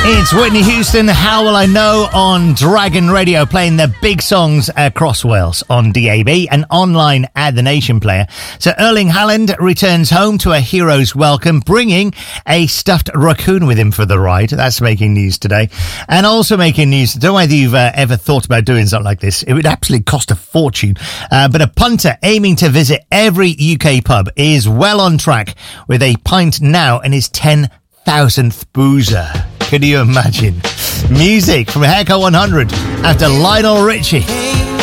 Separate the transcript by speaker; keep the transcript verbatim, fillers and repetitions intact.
Speaker 1: It's Whitney Houston, How Will I Know, on Dragon Radio, playing the big songs across Wales on D A B and online at the Nation Player. So Erling Haaland returns home to a hero's welcome, bringing a stuffed raccoon with him for the ride. That's making news today. And also making news, I don't know whether you've uh, ever thought about doing something like this. It would absolutely cost a fortune. Uh, but a punter aiming to visit every U K pub is well on track with a pint now in his ten thousandth boozer. Can you imagine? Music from Haircut one hundred after Lionel Richie.